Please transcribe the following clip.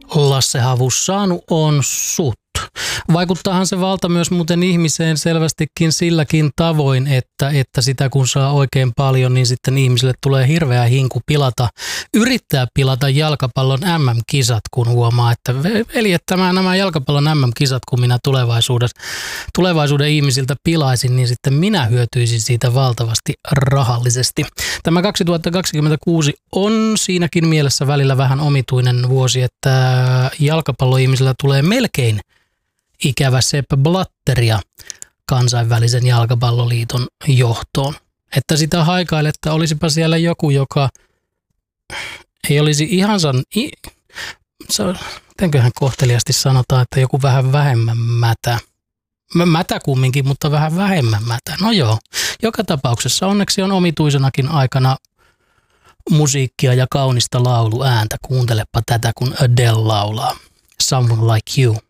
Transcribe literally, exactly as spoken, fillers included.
Lasse Havussanu on sut. Vaikuttaahan se valta myös muuten ihmiseen selvästikin silläkin tavoin, että, että sitä kun saa oikein paljon, niin sitten ihmisille tulee hirveä hinku pilata, yrittää pilata jalkapallon äm äm-kisat, kun huomaa, että eli että mä nämä jalkapallon äm äm-kisat, kun minä tulevaisuudessa, tulevaisuuden ihmisiltä pilaisin, niin sitten minä hyötyisin siitä valtavasti rahallisesti. Tämä kaksituhattakaksikymmentäkuusi on siinäkin mielessä välillä vähän omituinen vuosi, että jalkapalloihmisillä tulee melkein ikävä Sepp Blatteria kansainvälisen jalkapalloliiton johtoon. Että sitä haikaile, että olisipa siellä joku, joka ei olisi ihan san... Mitenköhän kohteliasti sanotaan, että joku vähän vähemmän mätä. Mätä kumminkin, mutta vähän vähemmän mätä. No joo, joka tapauksessa onneksi on omituisenakin aikana musiikkia ja kaunista lauluääntä. Kuuntelepa tätä, kun Adele laulaa. Someone Like You.